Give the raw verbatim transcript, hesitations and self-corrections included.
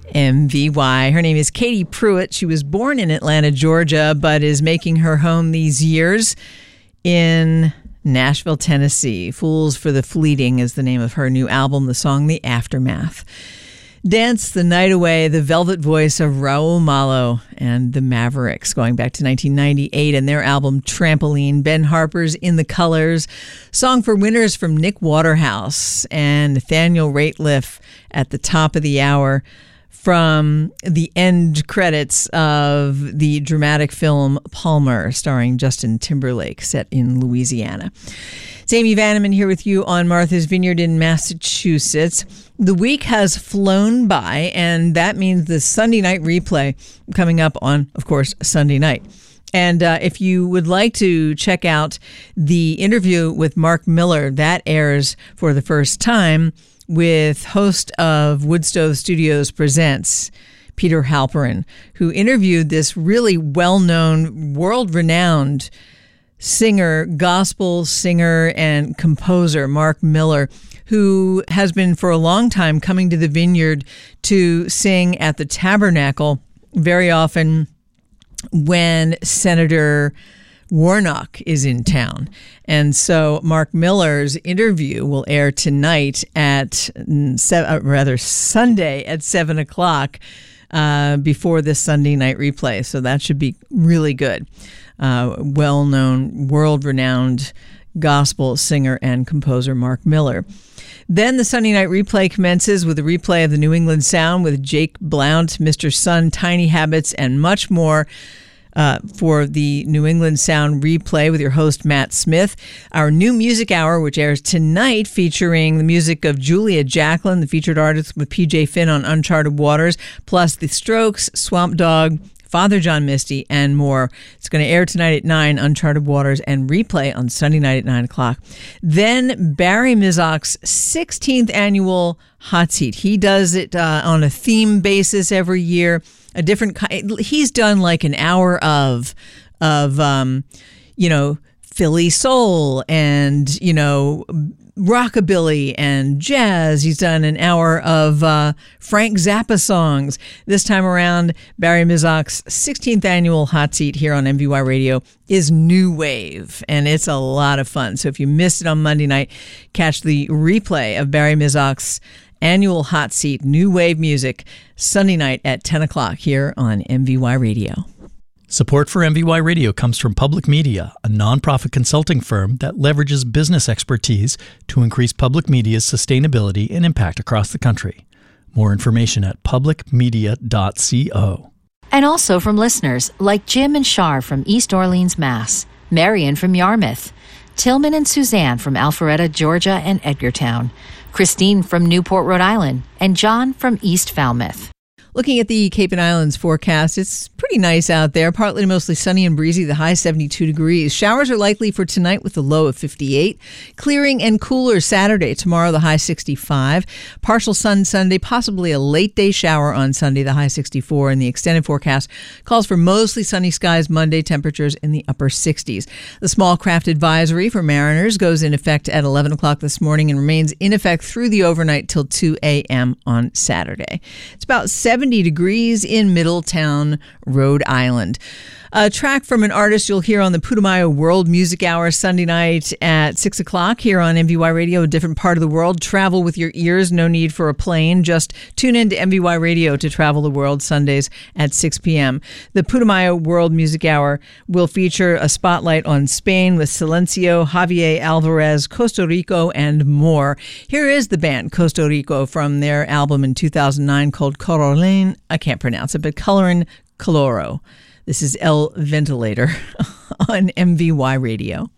M V Y. Her name is Katie Pruitt. She was born in Atlanta, Georgia, but is making her home these years in Nashville, Tennessee. Fools for the Fleeting is the name of her new album, the song The Aftermath. Dance the Night Away, the velvet voice of Raul Malo and the Mavericks, going back to nineteen ninety-eight and their album Trampoline. Ben Harper's In the Colors, Song for Winners from Nick Waterhouse, and Nathaniel Rateliff at the top of the hour from the end credits of the dramatic film Palmer, starring Justin Timberlake, set in Louisiana. It's Amy Vanneman here with you on Martha's Vineyard in Massachusetts. The week has flown by, and that means the Sunday night replay coming up on, of course, Sunday night. And uh, if you would like to check out the interview with Mark Miller, that airs for the first time with host of Woodstove Studios Presents, Peter Halperin, who interviewed this really well-known, world-renowned singer, gospel singer and composer, Mark Miller, who has been for a long time coming to the Vineyard to sing at the Tabernacle, very often when Senator Warnock is in town. And so Mark Miller's interview will air tonight at, seven, rather Sunday at seven o'clock uh, before this Sunday night replay. So that should be really good. Uh, well-known, world-renowned gospel singer and composer Mark Miller. Then the Sunday night replay commences with a replay of the New England Sound with Jake Blount, Mister Sun, Tiny Habits, and much more. Uh, for the New England Sound replay with your host, Matt Smith. Our new music hour, which airs tonight, featuring the music of Julia Jacklin, the featured artist with P J Finn on Uncharted Waters, plus The Strokes, Swamp Dogg, Father John Misty, and more. It's going to air tonight at nine, Uncharted Waters, and replay on Sunday night at nine o'clock. Then Barry Mizok's sixteenth annual Hot Seat. He does it uh, on a theme basis every year. A different kind. He's done like an hour of, of, um, you know, Philly soul and, you know, rockabilly and jazz. He's done an hour of uh, Frank Zappa songs. This time around, Barry Mizok's sixteenth annual Hot Seat here on M V Y Radio is New Wave, and it's a lot of fun. So if you missed it on Monday night, catch the replay of Barry Mizok's annual Hot Seat, New Wave music, Sunday night at ten o'clock here on M V Y Radio. Support for M V Y Radio comes from Public Media, a nonprofit consulting firm that leverages business expertise to increase public media's sustainability and impact across the country. More information at public media dot co. And also from listeners like Jim and Shar from East Orleans, Mass., Marion from Yarmouth, Tillman and Suzanne from Alpharetta, Georgia and Edgartown, Christine from Newport, Rhode Island, and John from East Falmouth. Looking at the Cape and Islands forecast, it's pretty nice out there. Partly to mostly sunny and breezy, the high seventy-two degrees. Showers are likely for tonight with the low of fifty-eight. Clearing and cooler Saturday. Tomorrow, the high sixty-five. Partial sun Sunday, possibly a late day shower on Sunday, the high sixty-four. And the extended forecast calls for mostly sunny skies Monday, temperatures in the upper sixties. The small craft advisory for mariners goes in effect at eleven o'clock this morning and remains in effect through the overnight till two a.m. on Saturday. It's about seventy degrees in Middletown, Rhode Island. A track from an artist you'll hear on the Putumayo World Music Hour Sunday night at six o'clock here on M V Y Radio, a different part of the world. Travel with your ears, no need for a plane. Just tune in to M V Y Radio to travel the world Sundays at six p.m. The Putumayo World Music Hour will feature a spotlight on Spain with Silencio, Javier Alvarez, Costa Rico, and more. Here is the band Costa Rico from their album in two thousand nine called Colorin. I can't pronounce it, but Colorin Coloro. This is El Ventilator on M V Y Radio.